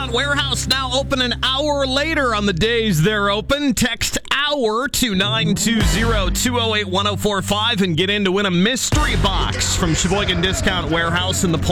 Discount Warehouse now open an hour later on the days they're open. Text HOUR to 920-208-1045 and get in to win a mystery box from Sheboygan Discount Warehouse in the